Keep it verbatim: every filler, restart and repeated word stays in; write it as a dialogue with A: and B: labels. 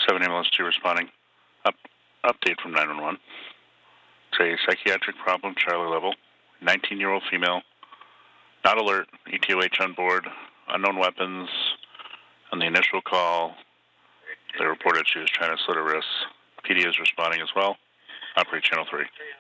A: seven ambulance two responding. Up, update from nine one one. It's a psychiatric problem, Charlie level. nineteen-year-old female, not alert, E T O H on board, unknown weapons. On the initial call, they reported she was trying to slit her wrists. P D is responding as well. Operate channel three.